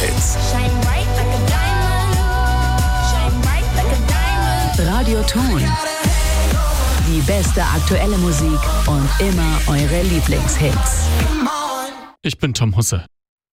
Lieblingshits. Radio Ton. Die beste aktuelle Musik und immer eure Lieblingshits. Ich bin Tom Husse.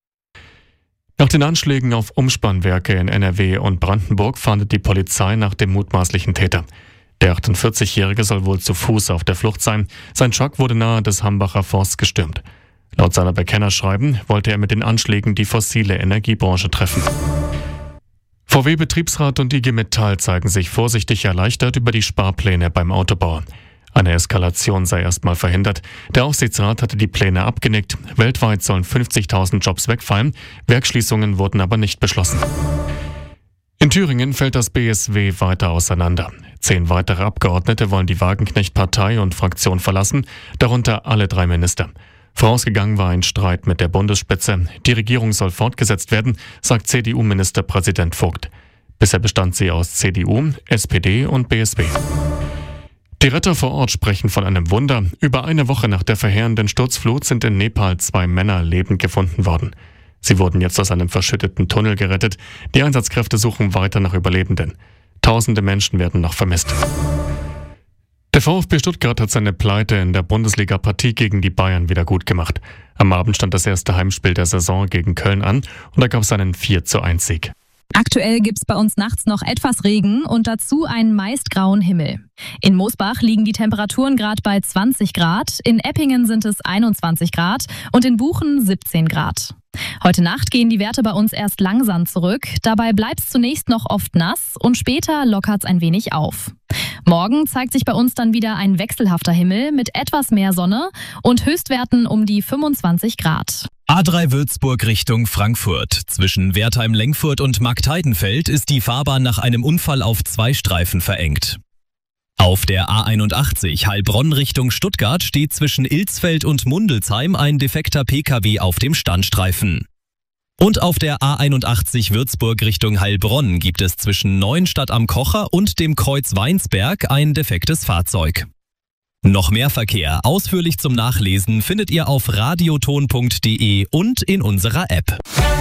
Nach den Anschlägen auf Umspannwerke in NRW und Brandenburg fahndet die Polizei nach dem mutmaßlichen Täter. Der 48-Jährige soll wohl zu Fuß auf der Flucht sein. Sein Truck wurde nahe des Hambacher Forsts gestürmt. Laut seiner Bekennerschreiben wollte er mit den Anschlägen die fossile Energiebranche treffen. VW-Betriebsrat und IG Metall zeigen sich vorsichtig erleichtert über die Sparpläne beim Autobauer. Eine Eskalation sei erstmal verhindert. Der Aufsichtsrat hatte die Pläne abgenickt. Weltweit sollen 50.000 Jobs wegfallen. Werksschließungen wurden aber nicht beschlossen. In Thüringen fällt das BSW weiter auseinander. 10 weitere Abgeordnete wollen die Wagenknecht-Partei und Fraktion verlassen, darunter alle 3 Minister. Vorausgegangen war ein Streit mit der Bundesspitze. Die Regierung soll fortgesetzt werden, sagt CDU-Ministerpräsident Vogt. Bisher bestand sie aus CDU, SPD und BSW. Die Retter vor Ort sprechen von einem Wunder. Über eine Woche nach der verheerenden Sturzflut sind in Nepal 2 Männer lebend gefunden worden. Sie wurden jetzt aus einem verschütteten Tunnel gerettet. Die Einsatzkräfte suchen weiter nach Überlebenden. Tausende Menschen werden noch vermisst. Der VfB Stuttgart hat seine Pleite in der Bundesliga-Partie gegen die Bayern wieder gut gemacht. Am Abend stand das erste Heimspiel der Saison gegen Köln an und da gab es einen 4:1-Sieg. Aktuell gibt's bei uns nachts noch etwas Regen und dazu einen meist grauen Himmel. In Moosbach liegen die Temperaturen gerade bei 20 Grad, in Eppingen sind es 21 Grad und in Buchen 17 Grad. Heute Nacht gehen die Werte bei uns erst langsam zurück, dabei bleibt's zunächst noch oft nass und später lockert's ein wenig auf. Morgen zeigt sich bei uns dann wieder ein wechselhafter Himmel mit etwas mehr Sonne und Höchstwerten um die 25 Grad. A3 Würzburg Richtung Frankfurt. Zwischen Wertheim-Lengfurt und Marktheidenfeld ist die Fahrbahn nach einem Unfall auf 2 Streifen verengt. Auf der A81 Heilbronn Richtung Stuttgart steht zwischen Ilsfeld und Mundelsheim ein defekter Pkw auf dem Standstreifen. Und auf der A81 Würzburg Richtung Heilbronn gibt es zwischen Neuenstadt am Kocher und dem Kreuz Weinsberg ein defektes Fahrzeug. Noch mehr Verkehr ausführlich zum Nachlesen findet ihr auf radioton.de und in unserer App.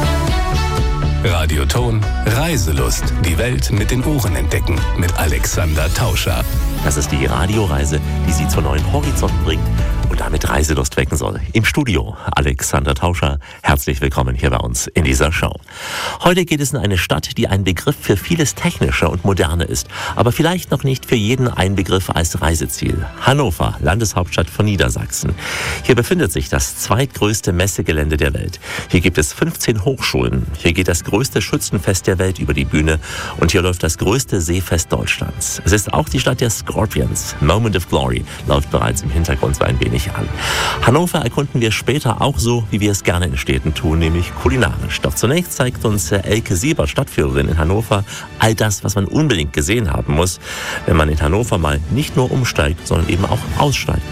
Radio Ton, Reiselust. Die Welt mit den Ohren entdecken. Mit Alexander Tauscher. Das ist die Radioreise, die Sie zu neuen Horizonten bringt und damit Reiselust wecken soll. Im Studio Alexander Tauscher. Herzlich willkommen hier bei uns in dieser Show. Heute geht es in eine Stadt, die ein Begriff für vieles Technische und Moderne ist, aber vielleicht noch nicht für jeden ein Begriff als Reiseziel. Hannover, Landeshauptstadt von Niedersachsen. Hier befindet sich das zweitgrößte Messegelände der Welt. Hier gibt es 15 Hochschulen. Hier geht das größte Schützenfest der Welt über die Bühne und hier läuft das größte Seefest Deutschlands. Es ist auch die Stadt der Scorpions. Moment of Glory läuft bereits im Hintergrund so ein wenig an. Hannover erkunden wir später auch so, wie wir es gerne in Städten tun, nämlich kulinarisch. Doch zunächst zeigt uns Elke Siebert, Stadtführerin in Hannover, all das, was man unbedingt gesehen haben muss, wenn man in Hannover mal nicht nur umsteigt, sondern eben auch aussteigt.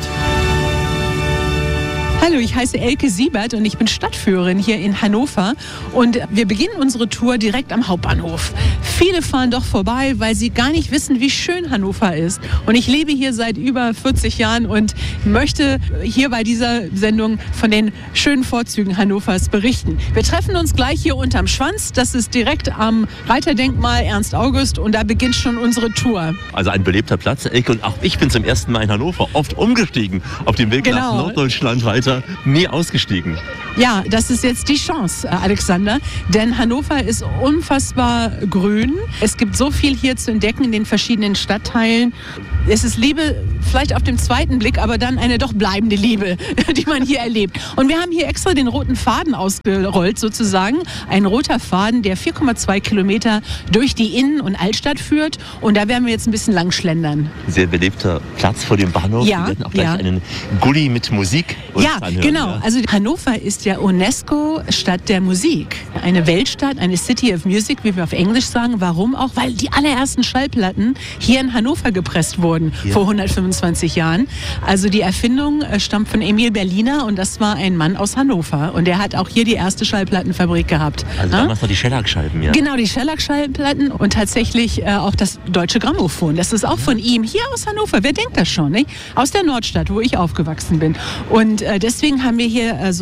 Hallo, ich heiße Elke Siebert und ich bin Stadtführerin hier in Hannover und wir beginnen unsere Tour direkt am Hauptbahnhof. Viele fahren doch vorbei, weil sie gar nicht wissen, wie schön Hannover ist. Und ich lebe hier seit über 40 Jahren und möchte hier bei dieser Sendung von den schönen Vorzügen Hannovers berichten. Wir treffen uns gleich hier unterm Schwanz. Das ist direkt am Reiterdenkmal Ernst August und da beginnt schon unsere Tour. Also ein belebter Platz, Elke, und auch ich bin zum ersten Mal in Hannover oft umgestiegen auf dem Weg nach Norddeutschland weiter. Nie ausgestiegen. Ja, das ist jetzt die Chance, Alexander, denn Hannover ist unfassbar grün. Es gibt so viel hier zu entdecken in den verschiedenen Stadtteilen. Es ist Liebe vielleicht auf dem zweiten Blick, aber dann eine doch bleibende Liebe, die man hier erlebt. Und wir haben hier extra den roten Faden ausgerollt sozusagen. Ein roter Faden, der 4,2 Kilometer durch die Innen- und Altstadt führt. Und da werden wir jetzt ein bisschen lang schlendern. Sehr belebter Platz vor dem Bahnhof. Ja, wir werden auch gleich einen Gully mit Musik anhören. Genau. Ja. Also Hannover ist ja UNESCO-Stadt der Musik. Eine Weltstadt, eine City of Music, wie wir auf Englisch sagen. Warum auch? Weil die allerersten Schallplatten hier in Hannover gepresst wurden, vor 125 Jahren. Also die Erfindung stammt von Emil Berliner und das war ein Mann aus Hannover. Und der hat auch hier die erste Schallplattenfabrik gehabt. Also damals noch die Shellac-Scheiben, ja? Genau, die Shellac-Schallplatten und tatsächlich auch das Deutsche Grammophon. Das ist auch von ihm, hier aus Hannover. Wer denkt das schon, nicht? Aus der Nordstadt, wo ich aufgewachsen bin. Und deswegen haben wir hier so Symbole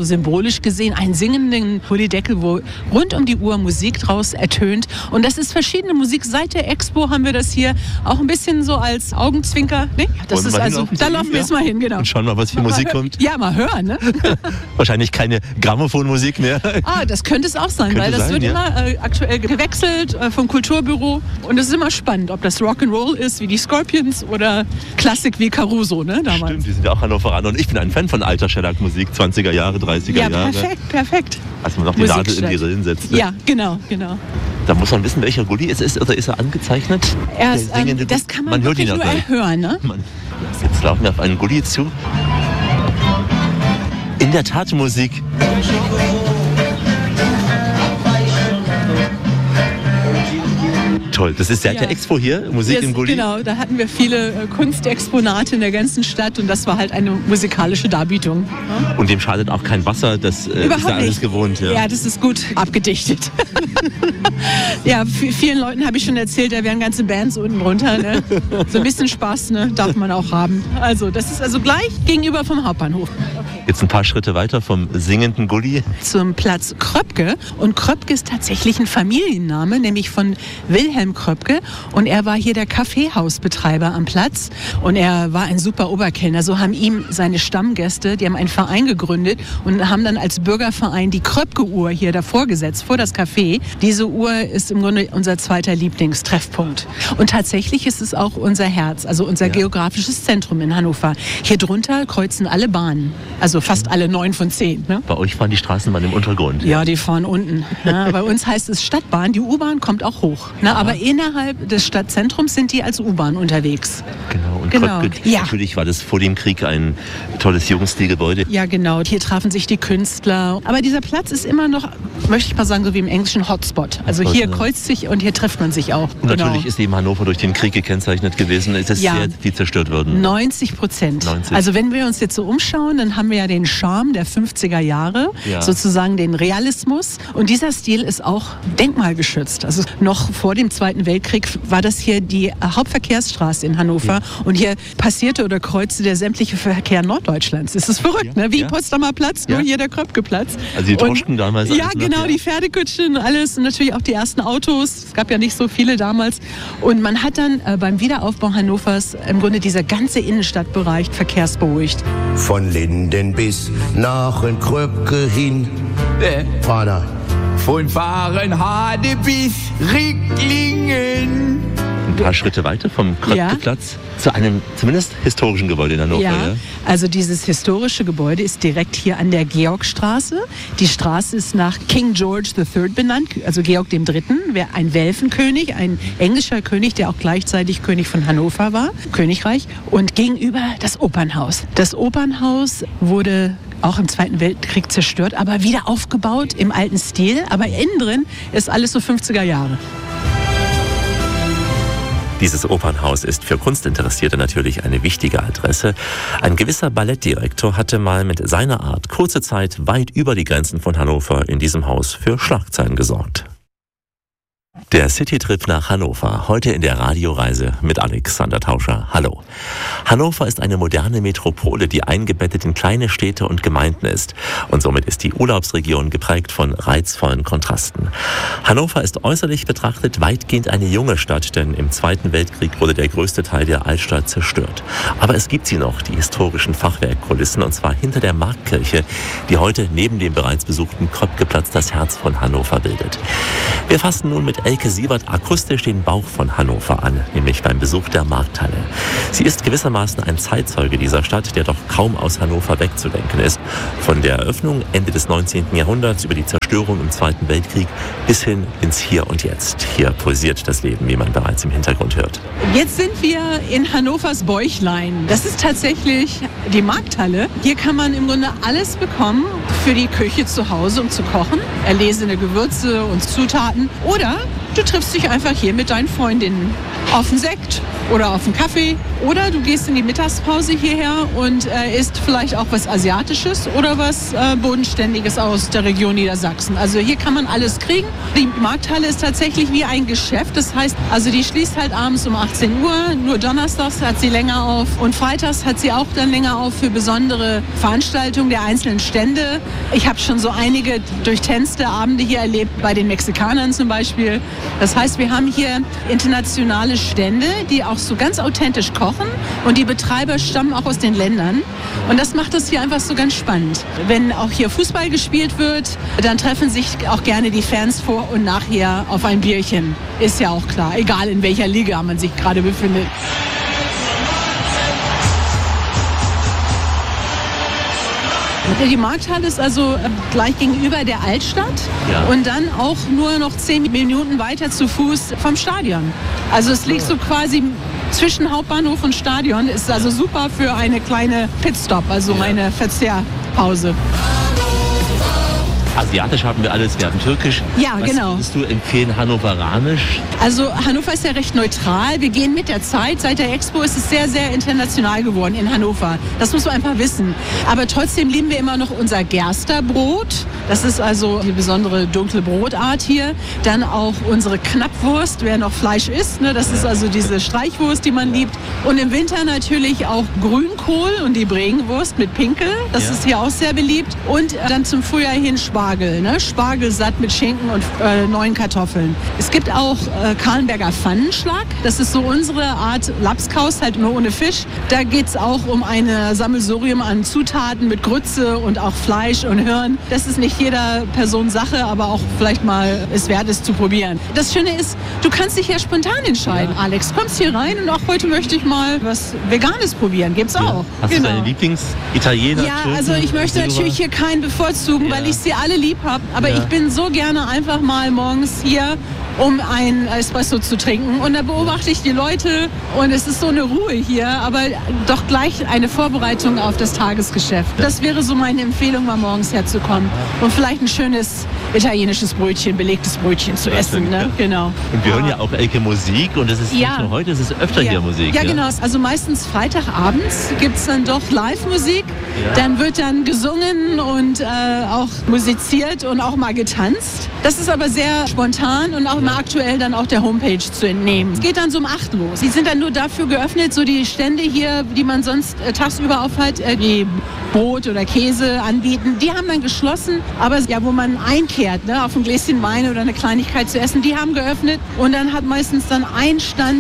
symbolisch gesehen einen singenden Polydeckel, wo rund um die Uhr Musik draus ertönt. Und das ist verschiedene Musik. Seit der Expo haben wir das hier auch ein bisschen so als Augenzwinker. Ne? Das ist also, da laufen wir jetzt mal hin, genau. Und schauen mal, was für Musik kommt. Ja, mal hören. Ne? Wahrscheinlich keine Grammophonmusik mehr. Das könnte es auch sein, Könnte weil das sein, wird ja. immer aktuell gewechselt vom Kulturbüro. Und es ist immer spannend, ob das Rock'n'Roll ist wie die Scorpions oder Klassik wie Caruso, ne, damals. Stimmt, die sind ja auch Hannoveraner. Und ich bin ein Fan von alter Shellac-Musik, 20er Jahre, 30er Jahre. Ja, perfekt. Als man noch die Nadel in die Rillen setzt. Ja, genau. Da muss man wissen, welcher Gully es ist, oder ist er angezeichnet? Das kann man hört ihn wirklich ja nur erhören, ne? Jetzt laufen wir auf einen Gully zu. In der Tat Musik. Toll, das ist seit der Expo hier, Musik im Gully? Genau, da hatten wir viele Kunstexponate in der ganzen Stadt und das war halt eine musikalische Darbietung. Und dem schadet auch kein Wasser, das ist ja alles gewohnt. Ja, das ist gut abgedichtet. Ja, vielen Leuten habe ich schon erzählt, da wären ganze Bands unten runter. Ne? So ein bisschen Spaß, ne, darf man auch haben. Also das ist also gleich gegenüber vom Hauptbahnhof. Jetzt ein paar Schritte weiter vom singenden Gully. Zum Platz Kröpke. Und Kröpke ist tatsächlich ein Familienname, nämlich von Wilhelm Kröpke. Und er war hier der Kaffeehausbetreiber am Platz. Und er war ein super Oberkellner. So haben ihm seine Stammgäste, die haben einen Verein gegründet und haben dann als Bürgerverein die Kröpke-Uhr hier davor gesetzt, vor das Café. Diese Uhr ist im Grunde unser zweiter Lieblingstreffpunkt. Und tatsächlich ist es auch unser Herz, also unser geografisches Zentrum in Hannover. Hier drunter kreuzen alle Bahnen. Also fast alle 9 von 10. Ne? Bei euch fahren die Straßenbahnen im Untergrund. Ja, die fahren unten. Ne? Bei uns heißt es Stadtbahn. Die U-Bahn kommt auch hoch. Ne? Aber innerhalb des Stadtzentrums sind die als U-Bahn unterwegs. Genau. Und Kröpke, Ja. natürlich war das vor dem Krieg ein tolles Jugendstilgebäude. Ja, genau. Hier trafen sich die Künstler. Aber dieser Platz ist immer noch, möchte ich mal sagen, so wie im englischen Hotspot. Also hier kreuzt sich und hier trifft man sich auch. Und natürlich ist eben Hannover durch den Krieg gekennzeichnet gewesen. Es ist sehr viel zerstört worden. 90%. Also wenn wir uns jetzt so umschauen, dann haben wir ja den Charme der 50er Jahre, sozusagen den Realismus. Und dieser Stil ist auch denkmalgeschützt. Also noch vor dem Zweiten Weltkrieg war das hier die Hauptverkehrsstraße in Hannover. Und hier passierte oder kreuzte der sämtliche Verkehr Norddeutschlands. Das ist verrückt, ne? Wie Potsdamer Platz, nur hier der Kröpke-Platz. Also die Droschken damals. Ja, genau, die Pferdekutschen und alles. Und natürlich auch die ersten Autos. Es gab ja nicht so viele damals. Und man hat dann beim Wiederaufbau Hannovers im Grunde dieser ganze Innenstadtbereich verkehrsberuhigt. Von Linden bis nach Kröpke hin. Vater. Von Fahrenhade bis Ricklingen. Ein paar Schritte weiter vom Kröpke-Platz zu einem zumindest historischen Gebäude in Hannover. Ja, also dieses historische Gebäude ist direkt hier an der Georgstraße. Die Straße ist nach King George III benannt, also Georg III., ein Welfenkönig, ein englischer König, der auch gleichzeitig König von Hannover war, Königreich. Und gegenüber das Opernhaus. Das Opernhaus wurde auch im Zweiten Weltkrieg zerstört, aber wieder aufgebaut im alten Stil. Aber innen drin ist alles so 50er Jahre. Dieses Opernhaus ist für Kunstinteressierte natürlich eine wichtige Adresse. Ein gewisser Ballettdirektor hatte mal mit seiner Art kurze Zeit weit über die Grenzen von Hannover in diesem Haus für Schlagzeilen gesorgt. Der Citytrip nach Hannover, heute in der Radioreise mit Alexander Tauscher. Hallo. Hannover ist eine moderne Metropole, die eingebettet in kleine Städte und Gemeinden ist. Und somit ist die Urlaubsregion geprägt von reizvollen Kontrasten. Hannover ist äußerlich betrachtet weitgehend eine junge Stadt, denn im Zweiten Weltkrieg wurde der größte Teil der Altstadt zerstört. Aber es gibt sie noch, die historischen Fachwerkkulissen, und zwar hinter der Marktkirche, die heute neben dem bereits besuchten Kröpke-Platz das Herz von Hannover bildet. Wir fassen nun mit Elke Siebert akustisch den Bauch von Hannover an, nämlich beim Besuch der Markthalle. Sie ist gewissermaßen ein Zeitzeuge dieser Stadt, der doch kaum aus Hannover wegzudenken ist. Von der Eröffnung Ende des 19. Jahrhunderts über die Zerstörung im Zweiten Weltkrieg bis hin ins Hier und Jetzt. Hier pulsiert das Leben, wie man bereits im Hintergrund hört. Jetzt sind wir in Hannovers Bäuchlein. Das ist tatsächlich die Markthalle. Hier kann man im Grunde alles bekommen für die Küche zu Hause, um zu kochen. Erlesene Gewürze und Zutaten. Oder du triffst dich einfach hier mit deinen Freundinnen auf einen Sekt oder auf einen Kaffee. Oder du gehst in die Mittagspause hierher und isst vielleicht auch was Asiatisches oder was Bodenständiges aus der Region Niedersachsen. Also hier kann man alles kriegen. Die Markthalle ist tatsächlich wie ein Geschäft. Das heißt, also die schließt halt abends um 18 Uhr. Nur donnerstags hat sie länger auf. Und freitags hat sie auch dann länger auf für besondere Veranstaltungen der einzelnen Stände. Ich habe schon so einige durchtänzte Abende hier erlebt, bei den Mexikanern zum Beispiel. Das heißt, wir haben hier internationale Stände, die auch so ganz authentisch kochen. Und die Betreiber stammen auch aus den Ländern. Und das macht es hier einfach so ganz spannend. Wenn auch hier Fußball gespielt wird, dann treffen sich auch gerne die Fans vor und nachher auf ein Bierchen. Ist ja auch klar, egal in welcher Liga man sich gerade befindet. Die Markthalle ist also gleich gegenüber der Altstadt und dann auch nur noch 10 Minuten weiter zu Fuß vom Stadion. Also es liegt so quasi zwischen Hauptbahnhof und Stadion, ist also super für eine kleine Pitstop, also eine Verzehrpause. Asiatisch haben wir alles, wir haben Türkisch. Ja, genau. Was würdest du empfehlen, hannoveranisch? Also Hannover ist ja recht neutral. Wir gehen mit der Zeit. Seit der Expo ist es sehr, sehr international geworden in Hannover. Das muss man einfach wissen. Aber trotzdem lieben wir immer noch unser Gersterbrot. Das ist also die besondere dunkle Brotart hier. Dann auch unsere Knappwurst, wer noch Fleisch isst. Ne? Das ist also diese Streichwurst, die man liebt. Und im Winter natürlich auch Grünkohl und die Bregenwurst mit Pinkel. Das ist hier auch sehr beliebt. Und dann zum Frühjahr hin Spargel. Ne? Spargel satt mit Schinken und neuen Kartoffeln. Es gibt auch Kahlenberger Pfannenschlag. Das ist so unsere Art Lapskaus, halt nur ohne Fisch. Da geht es auch um ein Sammelsurium an Zutaten mit Grütze und auch Fleisch und Hirn. Das ist nicht jeder Person Sache, aber auch vielleicht mal es wert ist zu probieren. Das Schöne ist, du kannst dich ja spontan entscheiden. Ja. Alex, kommst hier rein und auch heute möchte ich mal was Veganes probieren. Gibt's auch. Hast du deine Lieblings-Italiener? Ja, also ich möchte natürlich hier keinen bevorzugen, weil ich sie alle lieb habe. Aber ich bin so gerne einfach mal morgens hier, um ein Espresso zu trinken. Und da beobachte ich die Leute und es ist so eine Ruhe hier, aber doch gleich eine Vorbereitung auf das Tagesgeschäft. Das wäre so meine Empfehlung, mal morgens herzukommen und vielleicht ein schönes italienisches Brötchen, belegtes Brötchen zu essen. Ne? Genau. Und wir hören ja auch Elke Musik und es ist nicht nur heute, es ist öfter hier Musik. Ja, genau. Also meistens Freitagabends gibt es dann doch Live-Musik. Dann wird dann gesungen und auch musiziert und auch mal getanzt. Das ist aber sehr spontan und auch immer aktuell dann auch der Homepage zu entnehmen. Es geht dann so um 8 los. Die sind dann nur dafür geöffnet, so die Stände hier, die man sonst tagsüber aufhat, die Brot oder Käse anbieten, die haben dann geschlossen. Aber ja, wo man einkehrt, ne, auf ein Gläschen Wein oder eine Kleinigkeit zu essen, die haben geöffnet. Und dann hat meistens dann ein Stand,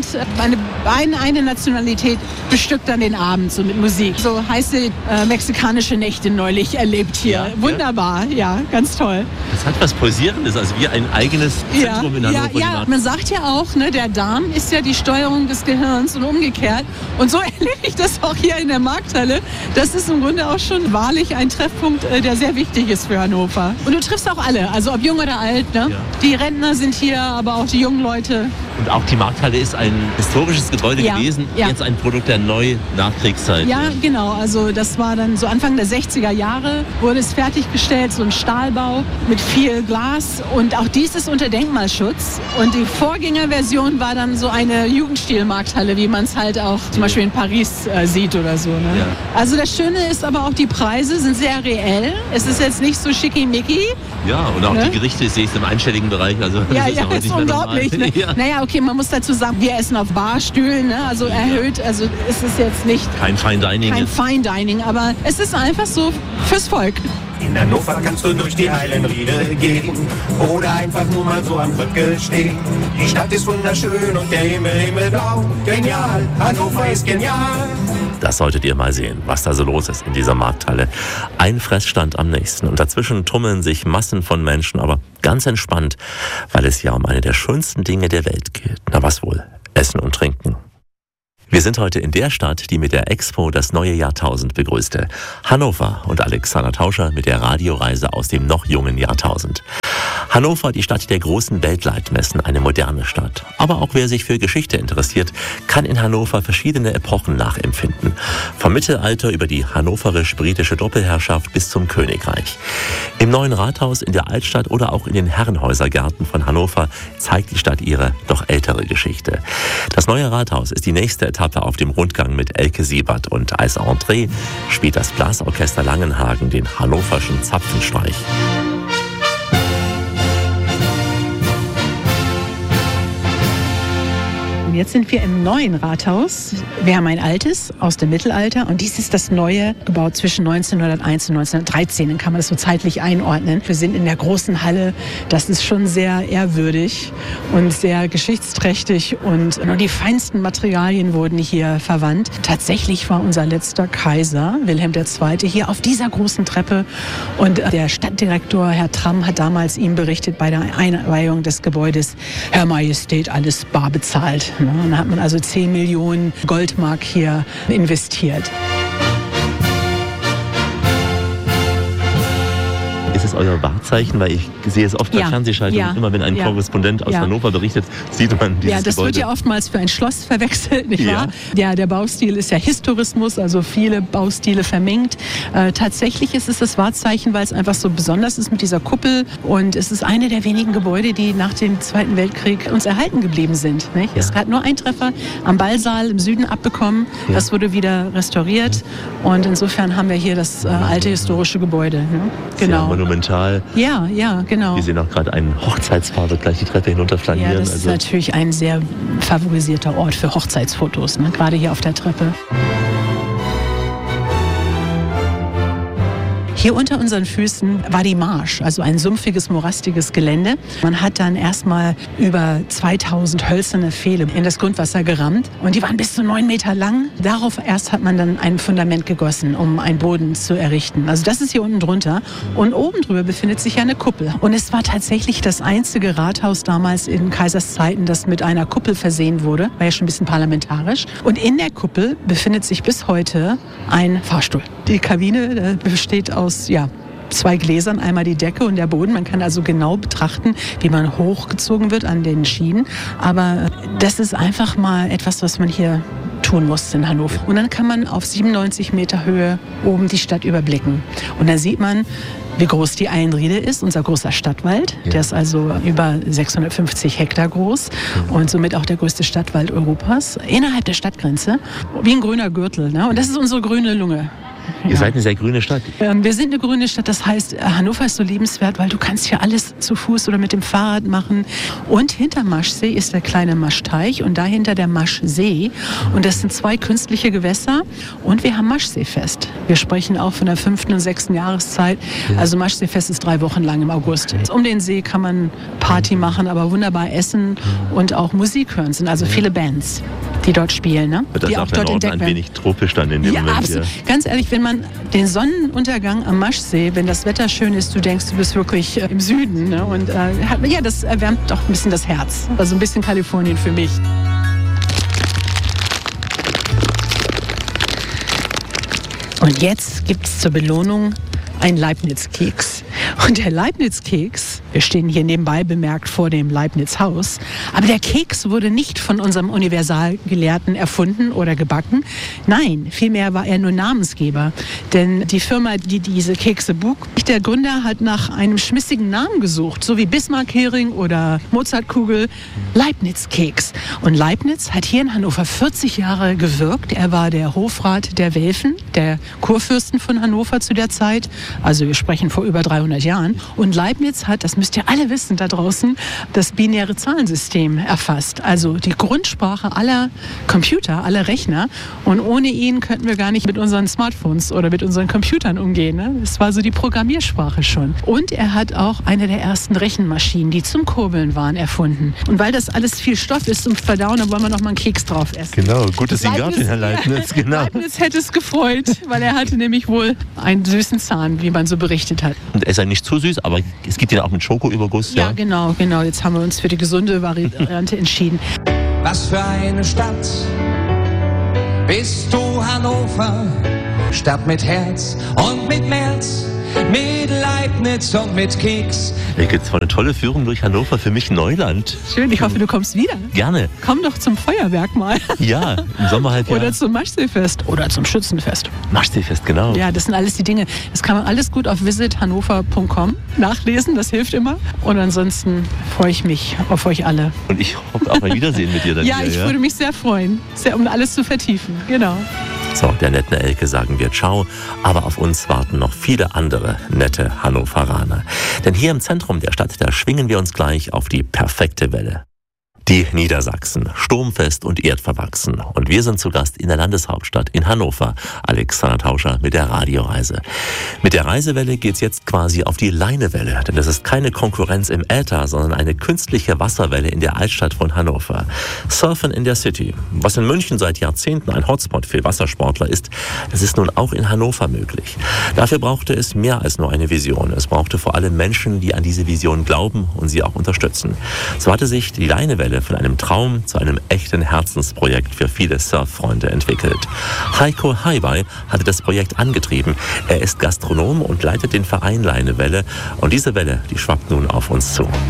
eine Nationalität bestückt dann den Abend so mit Musik. So heiße mexikanische Nächte neulich erlebt hier. Ja, wunderbar, ja, ganz toll. Das hat was Posierendes, also wie ein eigenes Zentrum in Hannover. Ja, man sagt ja auch, ne, der Darm ist ja die Steuerung des Gehirns und umgekehrt. Und so erlebe ich das auch hier in der Markthalle. Das ist im Grunde auch schon wahrlich ein Treffpunkt, der sehr wichtig ist für Hannover. Und du triffst auch alle, also ob jung oder alt. Ne? Ja. Die Rentner sind hier, aber auch die jungen Leute. Und auch die Markthalle ist ein historisches Gebäude gewesen, jetzt ein Produkt der Neu-Nachkriegszeit. Ja, genau. Also das war dann so Anfang der 60er Jahre, wurde es fertiggestellt, so ein Stahlbau mit viel Glas. Und auch dies ist unter Denkmalschutz. Und die Vorgängerversion war dann so eine Jugendstil-Markthalle, wie man es halt auch zum Beispiel in Paris sieht oder so. Ne? Ja. Also das Schöne ist aber auch, die Preise sind sehr reell. Es ist jetzt nicht so schickimicki. Ja, und auch die Gerichte sehe ich im einstelligen Bereich. Also, das ist unglaublich. Ne? Ja. Naja, okay, man muss dazu sagen, wir essen auf Barstühlen, ne? Also erhöht, also es ist jetzt nicht... Kein Fine Dining. Kein Fine Dining, aber es ist einfach so fürs Volk. In Hannover kannst du durch die Heilenriede gehen oder einfach nur mal so am Brücke stehen. Die Stadt ist wunderschön und der Himmel himmelblau. Genial, Hannover ist genial. Das solltet ihr mal sehen, was da so los ist in dieser Markthalle. Ein Fressstand am nächsten und dazwischen tummeln sich Massen von Menschen, aber ganz entspannt, weil es ja um eine der schönsten Dinge der Welt geht. Na was wohl? Essen und Trinken. Wir sind heute in der Stadt, die mit der Expo das neue Jahrtausend begrüßte. Hannover und Alexander Tauscher mit der Radioreise aus dem noch jungen Jahrtausend. Hannover, die Stadt der großen Weltleitmessen, eine moderne Stadt. Aber auch wer sich für Geschichte interessiert, kann in Hannover verschiedene Epochen nachempfinden. Vom Mittelalter über die hannoverisch-britische Doppelherrschaft bis zum Königreich. Im neuen Rathaus in der Altstadt oder auch in den Herrenhäusergärten von Hannover zeigt die Stadt ihre doch ältere Geschichte. Das neue Rathaus ist die nächste Etappe auf dem Rundgang mit Elke Siebert und als Entree spielt das Blasorchester Langenhagen den hannoverschen Zapfenstreich. Jetzt sind wir im neuen Rathaus. Wir haben ein altes aus dem Mittelalter und dies ist das neue, gebaut zwischen 1901 und 1913. Dann kann man das so zeitlich einordnen. Wir sind in der großen Halle. Das ist schon sehr ehrwürdig und sehr geschichtsträchtig und nur die feinsten Materialien wurden hier verwandt. Tatsächlich war unser letzter Kaiser, Wilhelm II., hier auf dieser großen Treppe und der Stadtdirektor, Herr Tramm, hat damals ihm berichtet bei der Einweihung des Gebäudes, Herr Majestät, alles bar bezahlt. Dann hat man also 10 Millionen Goldmark hier investiert. Ist es euer Wahrzeichen? Weil ich sehe es oft bei Fernsehschaltungen. Immer wenn ein Korrespondent aus Hannover berichtet, sieht man dieses das Gebäude. Wird ja oftmals für ein Schloss verwechselt, nicht wahr? Ja, der Baustil ist ja Historismus, also viele Baustile vermengt. Tatsächlich ist es das Wahrzeichen, weil es einfach so besonders ist mit dieser Kuppel. Und es ist eine der wenigen Gebäude, die nach dem Zweiten Weltkrieg uns erhalten geblieben sind. Nicht? Es gab nur einen Treffer am Ballsaal im Süden abbekommen. Das wurde wieder restauriert. Und insofern haben wir hier das alte historische Gebäude. Genau. Monumental. Ja, genau. Wir sehen auch gerade einen Hochzeitspaar gleich die Treppe hinunter flanieren. Ja, das ist natürlich ein sehr favorisierter Ort für Hochzeitsfotos, ne? Gerade hier auf der Treppe. Hier unter unseren Füßen war die Marsch, also ein sumpfiges, morastiges Gelände. Man hat dann erstmal über 2000 hölzerne Pfähle in das Grundwasser gerammt und die waren bis zu 9 Meter lang. Darauf erst hat man dann ein Fundament gegossen, um einen Boden zu errichten. Also das ist hier unten drunter und oben drüber befindet sich eine Kuppel. Und es war tatsächlich das einzige Rathaus damals in Kaisers Zeiten, das mit einer Kuppel versehen wurde. War ja schon ein bisschen parlamentarisch. Und in der Kuppel befindet sich bis heute ein Fahrstuhl. Die Kabine besteht aus 2 Gläsern, einmal die Decke und der Boden. Man kann also genau betrachten, wie man hochgezogen wird an den Schienen. Aber das ist einfach mal etwas, was man hier tun muss in Hannover. Und dann kann man auf 97 Meter Höhe oben die Stadt überblicken. Und dann sieht man, wie groß die Eilenriede ist, unser großer Stadtwald. Der ist also über 650 Hektar groß und somit auch der größte Stadtwald Europas. Innerhalb der Stadtgrenze, wie ein grüner Gürtel. Ne? Und das ist unsere grüne Lunge. Ihr seid eine sehr grüne Stadt. Wir sind eine grüne Stadt, das heißt, Hannover ist so lebenswert, weil du kannst hier alles zu Fuß oder mit dem Fahrrad machen. Und hinter Maschsee ist der kleine Maschteich und dahinter der Maschsee. Und das sind 2 künstliche Gewässer und wir haben Maschseefest. Wir sprechen auch von der 5. und 6. Jahreszeit. Also Maschseefest ist 3 Wochen lang im August. Um den See kann man Party machen, aber wunderbar essen und auch Musik hören. Es sind also viele Bands, die dort spielen. Ne? Wird das die auch dort entdeckt werden. Ein wenig tropisch dann in dem Moment. Absolut. Ganz ehrlich, wenn man den Sonnenuntergang am Maschsee, wenn das Wetter schön ist, du denkst, du bist wirklich im Süden. Ne? Und das erwärmt doch ein bisschen das Herz. Also ein bisschen Kalifornien für mich. Und jetzt gibt es zur Belohnung einen Leibniz-Keks. Und der Leibniz-Keks, wir stehen hier nebenbei bemerkt vor dem Leibniz-Haus, aber der Keks wurde nicht von unserem Universalgelehrten erfunden oder gebacken. Nein, vielmehr war er nur Namensgeber. Denn die Firma, die diese Kekse bucht, der Gründer hat nach einem schmissigen Namen gesucht, so wie Bismarck-Hering oder Mozartkugel, Leibniz-Keks. Und Leibniz hat hier in Hannover 40 Jahre gewirkt. Er war der Hofrat der Welfen, der Kurfürsten von Hannover zu der Zeit. Also wir sprechen vor über 300 Jahren. Und Leibniz hat, das müsst ihr alle wissen da draußen, das binäre Zahlensystem erfasst. Also die Grundsprache aller Computer, aller Rechner. Und ohne ihn könnten wir gar nicht mit unseren Smartphones oder mit unseren Computern umgehen. Ne? Das war so die Programmiersprache schon. Und er hat auch eine der ersten Rechenmaschinen, die zum Kurbeln waren, erfunden. Und weil das alles viel Stoff ist zum Verdauen, dann wollen wir noch mal einen Keks drauf essen. Genau, gut, dass Sie ihn gab, Herr Leibniz. Genau. Leibniz hätte es gefreut, weil er hatte nämlich wohl einen süßen Zahn, wie man so berichtet hat. Und er ist ja nicht zu süß, aber es gibt ihn auch mit Schokoüberguss. Ja, genau. Jetzt haben wir uns für die gesunde Variante entschieden. Was für eine Stadt bist du, Hannover? Stadt mit Herz und mit März. mit Leibniz und mit Keks. Hier gibt es eine tolle Führung durch Hannover, für mich Neuland. Schön, ich hoffe, du kommst wieder. Gerne. Komm doch zum Feuerwerk mal. Ja, im Sommer halt ja. Oder zum Maschseefest. Oder zum Schützenfest. Maschseefest, genau. Ja, das sind alles die Dinge. Das kann man alles gut auf visithannover.com nachlesen, das hilft immer. Und ansonsten freue ich mich auf euch alle. Und ich hoffe auch ein Wiedersehen mit dir dann Ja, wieder, ich würde mich sehr freuen, um alles zu vertiefen. Genau. So, der netten Elke sagen wir Ciao, aber auf uns warten noch viele andere nette Hannoveraner. Denn hier im Zentrum der Stadt, da schwingen wir uns gleich auf die perfekte Welle. Die Niedersachsen, sturmfest und erdverwachsen. Und wir sind zu Gast in der Landeshauptstadt in Hannover. Alexander Tauscher mit der Radioreise. Mit der Reisewelle geht's jetzt quasi auf die Leinewelle. Denn es ist keine Konkurrenz im Äther, sondern eine künstliche Wasserwelle in der Altstadt von Hannover. Surfen in der City. Was in München seit Jahrzehnten ein Hotspot für Wassersportler ist, das ist nun auch in Hannover möglich. Dafür brauchte es mehr als nur eine Vision. Es brauchte vor allem Menschen, die an diese Vision glauben und sie auch unterstützen. So hatte sich die Leinewelle von einem Traum zu einem echten Herzensprojekt für viele Surffreunde entwickelt. Heiko Heibai hatte das Projekt angetrieben. Er ist Gastronom und leitet den Verein Leinewelle. Und diese Welle, die schwappt nun auf uns zu.